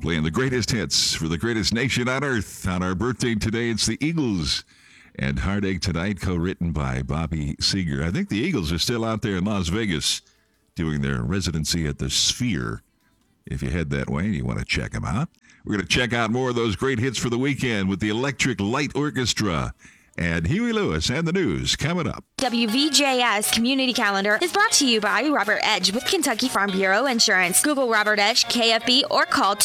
Playing the greatest hits for the greatest nation on earth. On our birthday today, it's the Eagles and Heartache Tonight, co-written by Bobby Seger. I think the Eagles are still out there in Las Vegas doing their residency at the Sphere. If you head that way and you want to check them out. We're going to check out more of those great hits for the weekend with the Electric Light Orchestra and Huey Lewis and the news coming up. WVJS Community Calendar is brought to you by Robert Edge with Kentucky Farm Bureau Insurance. Google Robert Edge, KFB, or call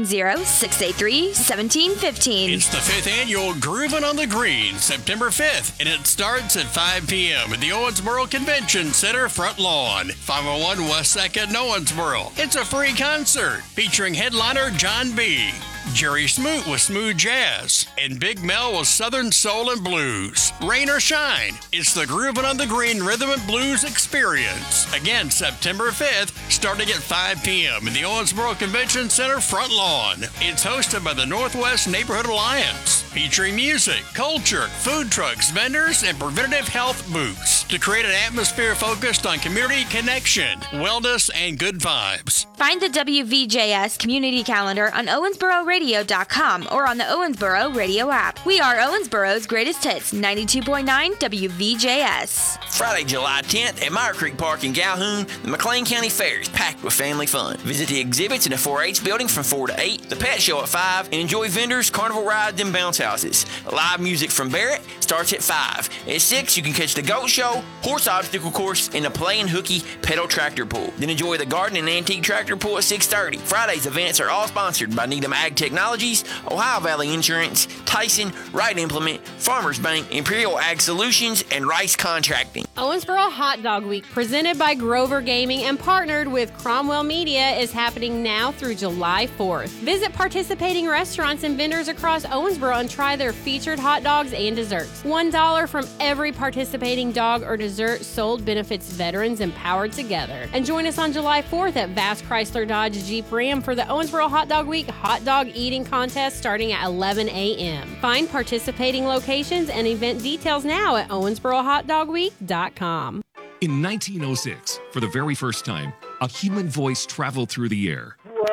270-683-1715. It's the 5th annual Groovin' on the Green, September 5th, and it starts at 5 p.m. at the Owensboro Convention Center front lawn, 501 West 2nd, Owensboro. It's a free concert featuring headliner John B., Jerry Smoot with Smooth Jazz, and Big Mel with Southern Soul and Blues. Rain or shine, it's the Groovin' on the Green Rhythm and Blues Experience. Again, September 5th, starting at 5 p.m. in the Owensboro Convention Center front lawn. It's hosted by the Northwest Neighborhood Alliance, featuring music, culture, food trucks, vendors, and preventative health booths to create an atmosphere focused on community connection, wellness, and good vibes. Find the WVJS Community Calendar on OwensboroRadio.com or on the Owensboro Radio app. We are Owensboro's greatest hits, 92.9 WVJS. Friday, July 10th at Meyer Creek Park in Calhoun, the McLean County Fair is packed with family fun. Visit the exhibits in the 4-H building from 4 to 8, the pet show at 5, and enjoy vendors, carnival rides, and bounce houses. Live music from Barrett starts at 5. At 6, you can catch the goat show, horse obstacle course, and the Play and Hooky pedal tractor pull. Then enjoy the garden and antique tractor pull at 6:30. Friday's events are all sponsored by Needham Ag Technologies, Ohio Valley Insurance, Tyson, Wright Implement, Farmers Bank, Imperial Ag Solutions, and Rice Contracting. Owensboro Hot Dog Week, presented by Grover Gaming and partnered with Cromwell Media, is happening now through July 4th. Visit participating restaurants and vendors across Owensboro and try their featured hot dogs and desserts. $1 from every participating dog or dessert sold benefits veterans empowered together. And join us on July 4th at Bass Chrysler Dodge Jeep Ram for the Owensboro Hot Dog Week hot dog eating contest starting at 11 a.m. Find participating locations and event details now at OwensboroHotDogWeek.com. In 1906, for the very first time, a human voice traveled through the air.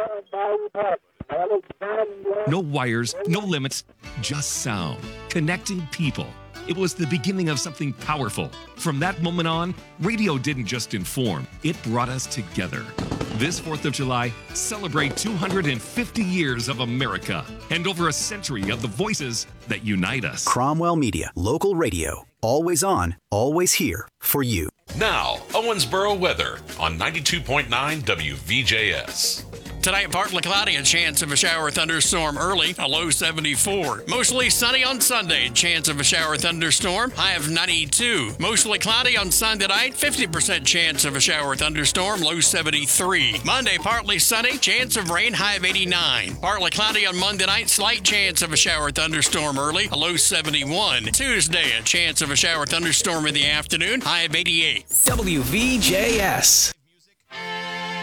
No wires, no limits, just sound, connecting people. It was the beginning of something powerful. From that moment on, radio didn't just inform, it brought us together. This 4th of July, celebrate 250 years of America and over a century of the voices that unite us. Cromwell Media, local radio, always on, always here for you. Now, Owensboro weather on 92.9 WVJS. Tonight, partly cloudy, a chance of a shower thunderstorm early, a low 74. Mostly sunny on Sunday, chance of a shower thunderstorm, high of 92. Mostly cloudy on Sunday night, 50% chance of a shower thunderstorm, low 73. Monday, partly sunny, chance of rain, high of 89. Partly cloudy on Monday night, slight chance of a shower thunderstorm early, a low 71. Tuesday, a chance of a shower thunderstorm in the afternoon, high of 88. WVJS.